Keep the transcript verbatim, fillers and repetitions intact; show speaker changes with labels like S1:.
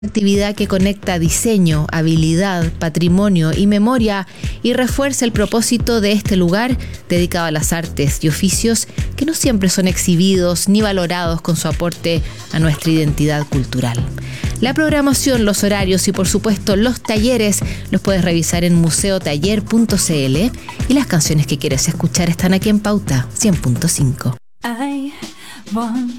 S1: Actividad que conecta diseño, habilidad, patrimonio y memoria y refuerza el propósito de este lugar dedicado a las artes y oficios que no siempre son exhibidos ni valorados con su aporte a nuestra identidad cultural. La programación, los horarios y por supuesto los talleres los puedes revisar en museo taller punto c l y las canciones que quieres escuchar están aquí en Pauta cien punto cinco.
S2: I want